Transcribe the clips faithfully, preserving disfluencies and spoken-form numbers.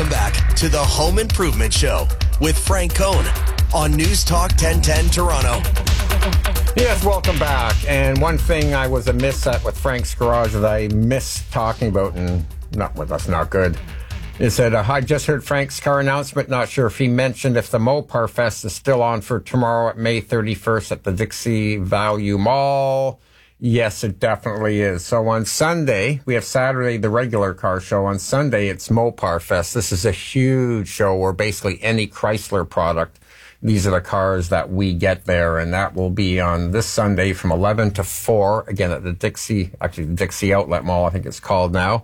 Welcome back to the Home Improvement Show with Frank Cohn on News Talk ten ten Toronto. Yes, welcome back. And one thing I was amiss at with Frank's Garage that I missed talking about, and not well, that's not good, is that uh, I just heard Frank's car announcement. Not sure if he mentioned if the Mopar Fest is still on for tomorrow at May thirty-first at the Dixie Value Mall. Yes, it definitely is. So on Sunday, we have Saturday, the regular car show. On Sunday, it's Mopar Fest. This is a huge show where basically any Chrysler product, these are the cars that we get there, and that will be on this Sunday from eleven to four, again at the Dixie, actually the Dixie Outlet Mall, I think it's called now.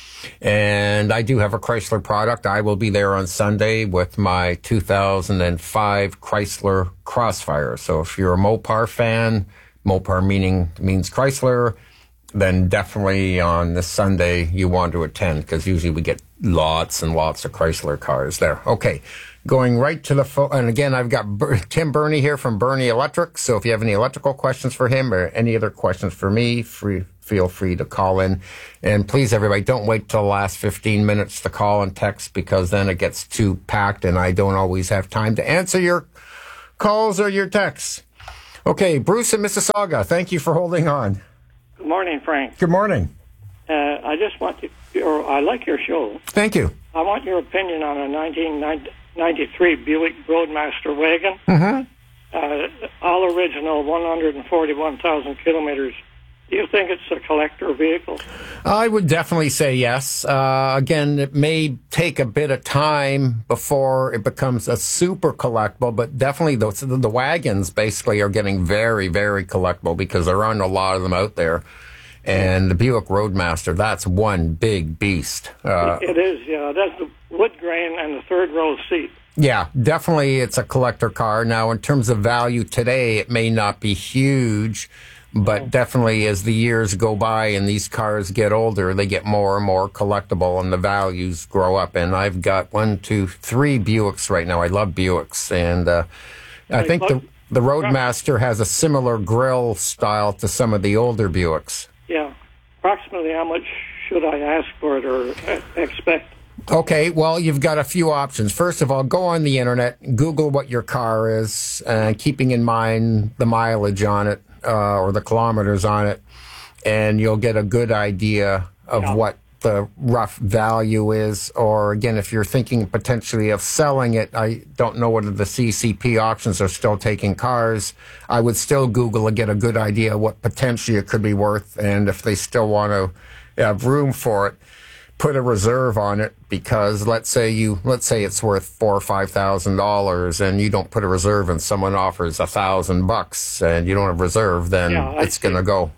And I do have a Chrysler product. I will be there on Sunday with my two thousand five Chrysler Crossfire. So if you're a Mopar fan, Mopar meaning means Chrysler, then definitely on this Sunday you want to attend, because usually we get lots and lots of Chrysler cars there. Okay, going right to the phone. And again, I've got Ber- Tim Burney here from Burney Electric. So if you have any electrical questions for him or any other questions for me, free, feel free to call in. And please, everybody, don't wait till the last fifteen minutes to call and text, because then it gets too packed and I don't always have time to answer your calls or your texts. Okay, Bruce in Mississauga, thank you for holding on. Good morning, Frank. Good morning. Uh, I just want to, or I like your show. Thank you. I want your opinion on a nineteen ninety-three Buick Roadmaster wagon. Mm-hmm. Uh, all original, one hundred forty-one thousand kilometers. Do you think it's a collector vehicle? I would definitely say yes. Uh, again, it may take a bit of time before it becomes a super collectible, but definitely those, the wagons basically are getting very, very collectible because there aren't a lot of them out there. And the Buick Roadmaster, that's one big beast. Uh, it is, yeah. That's the wood grain and the third row seat. Yeah, definitely it's a collector car. Now, in terms of value today, it may not be huge, but definitely as the years go by and these cars get older, they get more and more collectible and the values grow up. And I've got one, two, three Buicks right now. I love Buicks. And uh, I think the, the Roadmaster has a similar grille style to some of the older Buicks. Yeah. Approximately how much should I ask for it or expect? Okay, well, you've got a few options. First of all, go on the internet, Google what your car is, uh, keeping in mind the mileage on it. Uh, or the kilometers on it, and you'll get a good idea of yeah. what the rough value is. Or again, if you're thinking potentially of selling it, I don't know whether the C C P auctions are still taking cars. I would still Google and get a good idea what potentially it could be worth, and if they still want to have room for it, put a reserve on it, because let's say you let's say it's worth four or five thousand dollars, and you don't put a reserve, and someone offers a thousand bucks, and you don't have reserve, then yeah, it's going to go.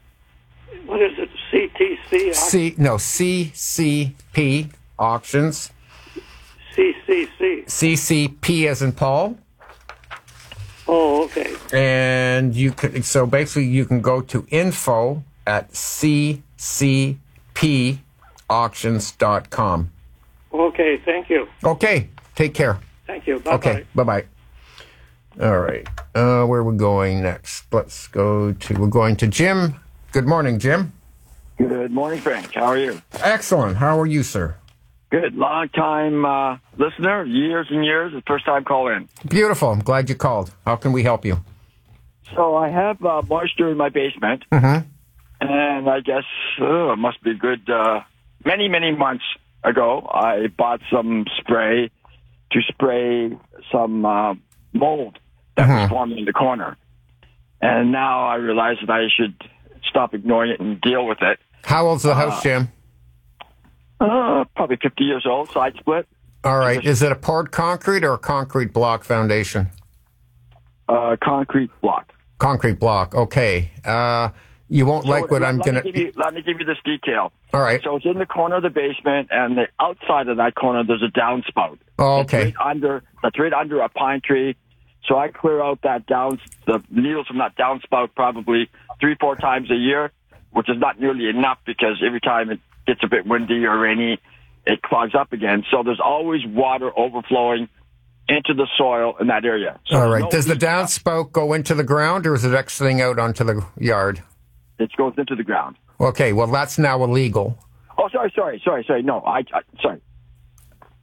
What is it? C T C? C no C C P auctions. C C C. C C P as in Paul. Oh, okay. And you could so basically you can go to info at C C P. auctions dot com. Okay, thank you. Okay, take care. Thank you. Bye-bye. Okay, bye-bye. All right, uh, where are we going next? Let's go to, we're going to Jim. Good morning, Jim. Good morning, Frank. How are you? Excellent. How are you, sir? Good. Long-time uh, listener, years and years, the first time call in. Beautiful. I'm glad you called. How can we help you? So I have uh, moisture in my basement, mm-hmm. and I guess oh, it must be good... Uh, Many, many months ago, I bought some spray to spray some uh, mold that uh-huh. was forming in the corner. And now I realize that I should stop ignoring it and deal with it. How old's the house, uh, Jim? Uh, probably fifty years old, side split. All right. Is it a poured concrete or a concrete block foundation? Uh, concrete block. Concrete block. Okay. Uh, you won't so like what let, I'm going to... Let me give you this detail. All right. So it's in the corner of the basement, and the outside of that corner, there's a downspout. Oh, okay. That's right under, that's right under a pine tree. So I clear out that down, the needles from that downspout probably three, four times a year, which is not nearly enough because every time it gets a bit windy or rainy, it clogs up again. So there's always water overflowing into the soil in that area. So all right. no Does the downspout go into the ground, or is it exiting out onto the yard? It goes into the ground. Okay, well, that's now illegal. Oh, sorry, sorry, sorry, sorry. No, I, I sorry.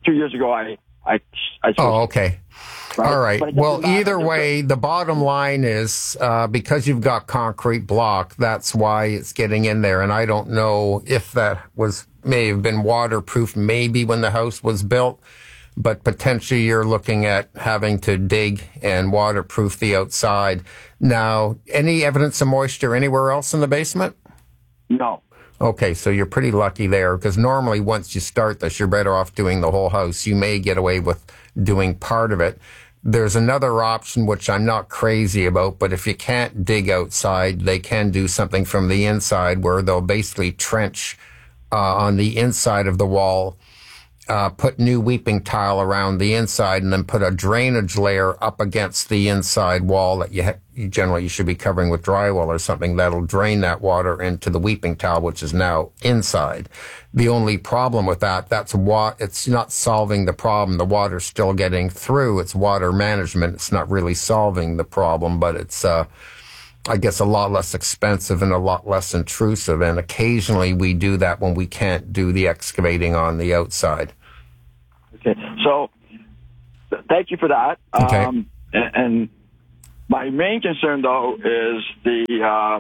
two years ago, I, I, I Oh, okay. Right? All right. But it Well, doesn't matter. either Just- way, the bottom line is uh, because you've got concrete block, that's why it's getting in there. And I don't know if that was may have been waterproof maybe when the house was built, but potentially you're looking at having to dig and waterproof the outside. Now, any evidence of moisture anywhere else in the basement? No. Okay, so you're pretty lucky there because normally once you start this, you're better off doing the whole house. You may get away with doing part of it. There's another option which I'm not crazy about, but if you can't dig outside, they can do something from the inside where they'll basically trench uh, on the inside of the wall, uh, put new weeping tile around the inside, and then put a drainage layer up against the inside wall that you, ha- you generally you should be covering with drywall or something that'll drain that water into the weeping tile, which is now inside. The only problem with that, that's what it's not solving the problem. The water's still getting through. It's water management. It's not really solving the problem, but it's, uh, I guess, a lot less expensive and a lot less intrusive. And occasionally we do that when we can't do the excavating on the outside. Okay. So, th- thank you for that. Okay. Um, and, and my main concern, though, is the uh,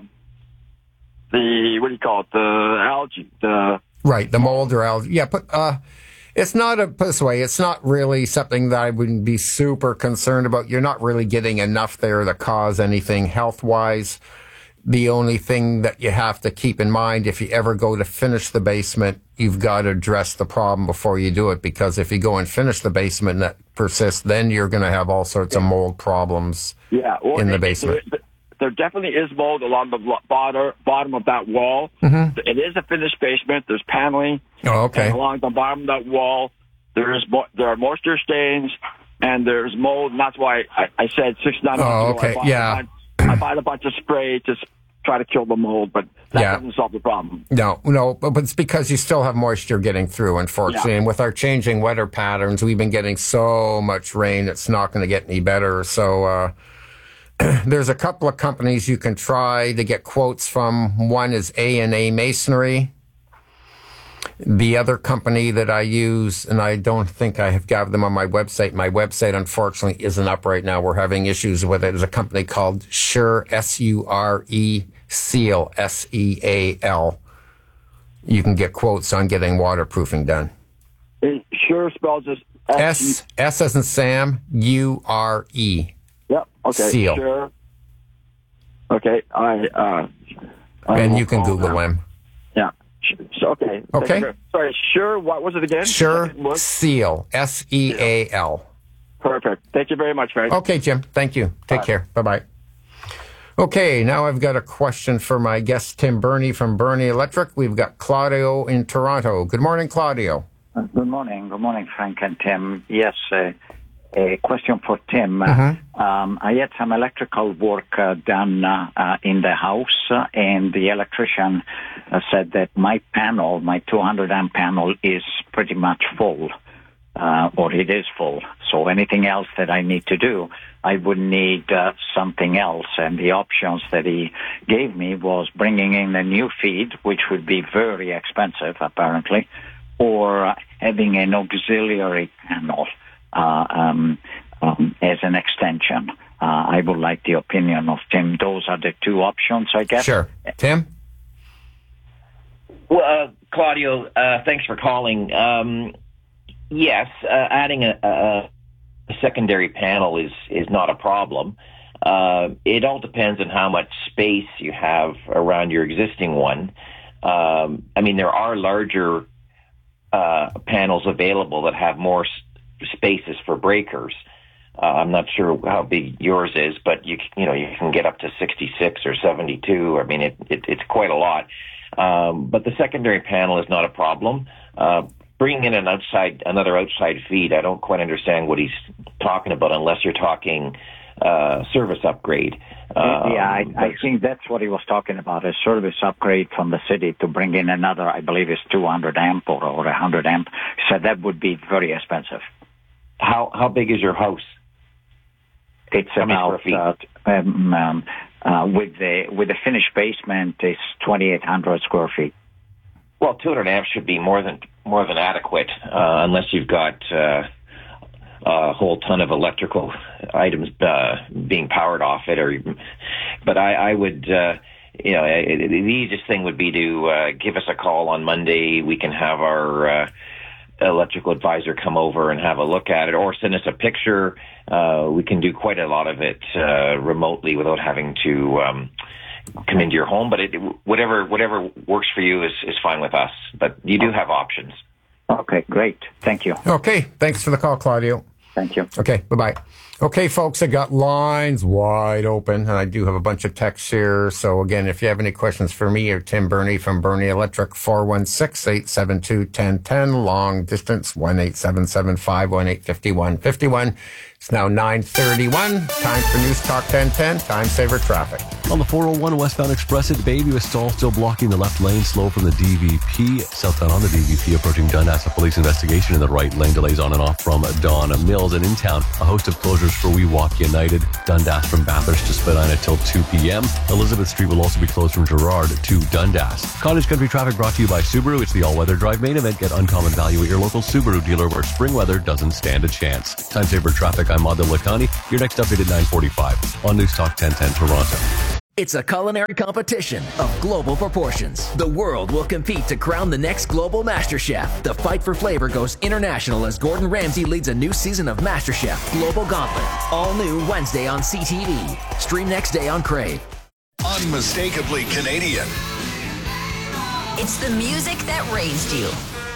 the what do you call it? The algae. The Right, the mold or algae. Yeah, but uh, it's not a, put this way, it's not really something that I wouldn't be super concerned about. You're not really getting enough there to cause anything health-wise. The only thing that you have to keep in mind, if you ever go to finish the basement, you've got to address the problem before you do it, because if you go and finish the basement and that persists, then you're going to have all sorts of mold problems yeah, well, in the it- basement. There, there definitely is mold along the blo- bottom bottom of that wall. Mm-hmm. It is a finished basement. There's paneling. Oh, okay. And along the bottom of that wall, there is mo- there are moisture stains and there's mold, and that's why I, I said six nine Oh, months ago. okay, I bought, yeah. I, bought, I bought a bunch of spray to s- try to kill the mold, but that Yeah. doesn't solve the problem. No, no, but but it's because you still have moisture getting through, unfortunately. Yeah. And with our changing weather patterns, we've been getting so much rain, it's not going to get any better. So uh, there's a couple of companies you can try to get quotes from. One is A and A Masonry. The other company that I use, and I don't think I have got them on my website. My website, unfortunately, isn't up right now. We're having issues with it. Is a company called Sure, S U R E, Seal, S E A L. You can get quotes on getting waterproofing done. It sure spells this S, S as in Sam, U R E. Yep. Okay. Seal. Sure. Okay. I. Uh, I And will you can call Google them. him. Yeah. So, okay. Okay. Thank you. Sorry. Sure. What was it again? Sure, Second word? Seal, S E A L. Perfect. Thank you very much, Frank. Okay, Jim. Thank you. Take Bye. care. Bye-bye. Okay, now I've got a question for my guest, Tim Burney from Burney Electric. We've got Claudio in Toronto. Good morning, Claudio. Uh, Good morning. Good morning, Frank and Tim. Yes, uh, a question for Tim. Mm-hmm. Um, I had some electrical work uh, done uh, uh, in the house, uh, and the electrician uh, said that my panel, my two hundred amp panel, is pretty much full, uh, or it is full. So anything else that I need to do, I would need uh, something else. And the options that he gave me was bringing in a new feed, which would be very expensive, apparently, or uh, having an auxiliary panel uh, um, um, as an extension. Uh, I would like the opinion of Tim. Those are the two options, I guess. Sure. Tim? Well, uh, Claudio, uh, thanks for calling. Um, yes, uh, adding a, a, a secondary panel is, is not a problem. Uh, it all depends on how much space you have around your existing one. Um, I mean, there are larger uh, panels available that have more s- spaces for breakers. Uh, I'm not sure how big yours is, but you you know you can get up to sixty-six or seventy-two. I mean, it, it it's quite a lot. Um, but the secondary panel is not a problem. Uh, bringing in an outside, another outside feed, I don't quite understand what he's talking about, unless you're talking uh, service upgrade. Um, yeah, I, I think that's what he was talking about, a service upgrade from the city to bring in another, I believe it's two hundred amp or, or one hundred amp. He said that would be very expensive. How how big is your house? It's How many about, square uh, um, um, uh, with the with the finished basement, it's twenty-eight hundred square feet. Well, two hundred amps should be more than more than adequate, uh, unless you've got uh, a whole ton of electrical items uh, being powered off it. Or, but I, I would, uh, you know, it, it, the easiest thing would be to uh, give us a call on Monday. We can have our uh, electrical advisor come over and have a look at it, or send us a picture. Uh, we can do quite a lot of it uh, remotely without having to um, come into your home. But it, whatever whatever works for you is, is fine with us. But you do have options. Okay, great. Thank you. Okay, thanks for the call, Claudio. Thank you. Okay, bye-bye. Okay, folks, I got lines wide open, and I do have a bunch of texts here. So, again, if you have any questions for me or Tim Burney from Burney Electric, four one six, eight seven two, one zero one zero, long distance, one eight seven seven, five one eight, five one five one. It's now nine thirty-one. Time for News Talk ten ten, Time Saver Traffic. On the four oh one westbound Express at Bayview, a stall still blocking the left lane, slow from the D V P. Southbound on the D V P approaching Dundas, a police investigation in the right lane. Delays on and off from Don Mills. And in town, a host of closures for We Walk United. Dundas from Bathurst to Spadina till two p.m. Elizabeth Street will also be closed from Gerrard to Dundas. Cottage Country Traffic brought to you by Subaru. It's the all-weather drive main event. Get uncommon value at your local Subaru dealer where spring weather doesn't stand a chance. Time Saver Traffic, I'm Madhu Lakani. Your next update at nine forty-five on News Talk ten ten Toronto. It's a culinary competition of global proportions. The world will compete to crown the next global MasterChef. The fight for flavor goes international as Gordon Ramsay leads a new season of MasterChef Global Gauntlet. All new Wednesday on C T V. Stream next day on Crave. Unmistakably Canadian. It's the music that raised you.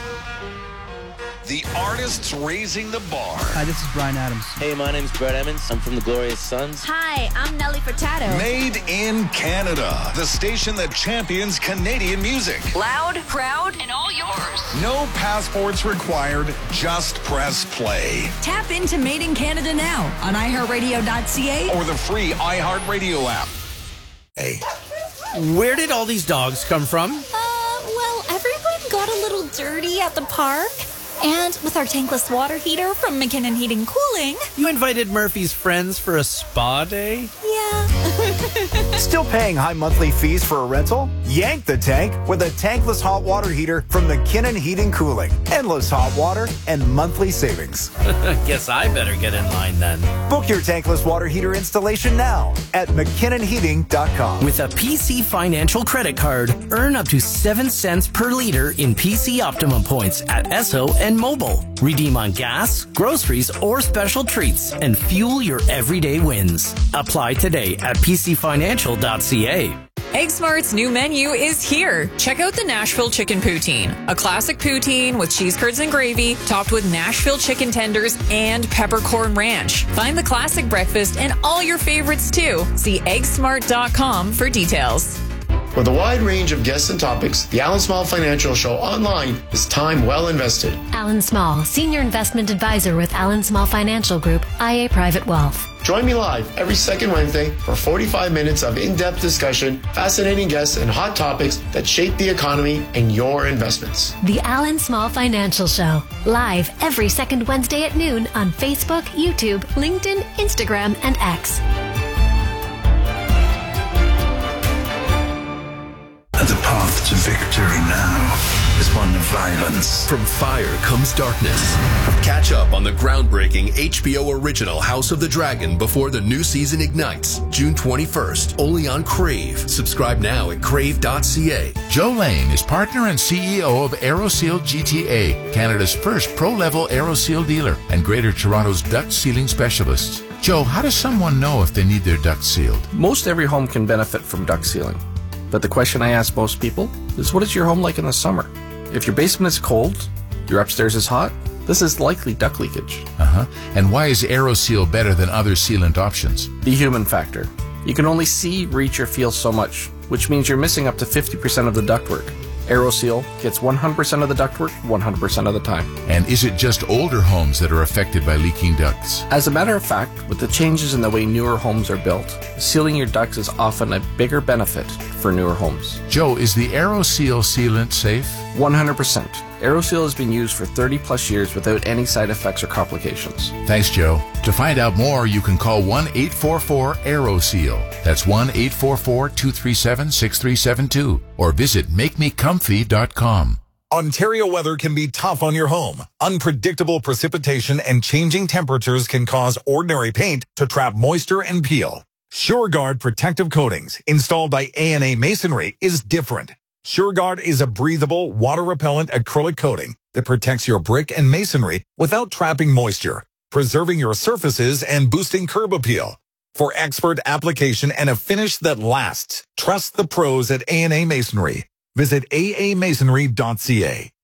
The artists raising the bar. Hi, this is Brian Adams. Hey, my name's Brett Emmons. I'm from the Glorious Sons. Hi, I'm Nelly Furtado. Made in Canada. The station that champions Canadian music. Loud, proud, and all yours. No passports required. Just press play. Tap into Made in Canada now on i heart radio dot c a or the free iHeartRadio app. Hey, where did all these dogs come from? Uh, well, everyone got a little dirty at the park. And with our tankless water heater from McKinnon Heating Cooling. You invited Murphy's friends for a spa day? Yeah. Still paying high monthly fees for a rental? Yank the tank with a tankless hot water heater from McKinnon Heating Cooling. Endless hot water and monthly savings. Guess I better get in line then. Book your tankless water heater installation now at mckinnon heating dot com. With a P C Financial credit card, earn up to seven cents per liter in P C Optimum points at Esso and Mobile. Redeem on gas, groceries, or special treats and fuel your everyday wins. Apply today at p c financial dot c a. Egg Smart's new menu is here. Check out the Nashville Chicken Poutine, a classic poutine with cheese curds and gravy, topped with Nashville chicken tenders and peppercorn ranch. Find the classic breakfast and all your favorites too. See egg smart dot com for details. With a wide range of guests and topics, the Alan Small Financial Show online is time well invested. Alan Small, Senior Investment Advisor with Alan Small Financial Group, I A Private Wealth. Join me live every second Wednesday for forty-five minutes of in-depth discussion, fascinating guests, and hot topics that shape the economy and your investments. The Alan Small Financial Show, live every second Wednesday at noon on Facebook, YouTube, LinkedIn, Instagram, and X. The path to victory now is one of violence. From fire comes darkness. Catch up on the groundbreaking H B O original House of the Dragon before the new season ignites, June twenty-first, only on Crave. Subscribe now at crave dot c a. Joe Lane is partner and C E O of AeroSeal G T A, Canada's first pro-level AeroSeal dealer and Greater Toronto's duct sealing specialist. Joe, how does someone know if they need their duct sealed? Most every home can benefit from duct sealing. But the question I ask most people is, what is your home like in the summer? If your basement is cold, your upstairs is hot, this is likely duct leakage. Uh-huh. And why is AeroSeal better than other sealant options? The human factor. You can only see, reach, or feel so much, which means you're missing up to fifty percent of the ductwork. AeroSeal gets one hundred percent of the ductwork one hundred percent of the time. And is it just older homes that are affected by leaking ducts? As a matter of fact, with the changes in the way newer homes are built, sealing your ducts is often a bigger benefit for newer homes. Joe, is the AeroSeal sealant safe? one hundred percent. AeroSeal has been used for thirty plus years without any side effects or complications. Thanks, Joe. To find out more, you can call one eight four four AeroSeal. That's one eight four four, two three seven, six three seven two or visit make me comfy dot com. Ontario weather can be tough on your home. Unpredictable precipitation and changing temperatures can cause ordinary paint to trap moisture and peel. SureGuard protective coatings installed by A and A Masonry is different. SureGuard is a breathable, water-repellent acrylic coating that protects your brick and masonry without trapping moisture, preserving your surfaces and boosting curb appeal. For expert application and a finish that lasts, trust the pros at A and A Masonry. Visit a a masonry dot c a.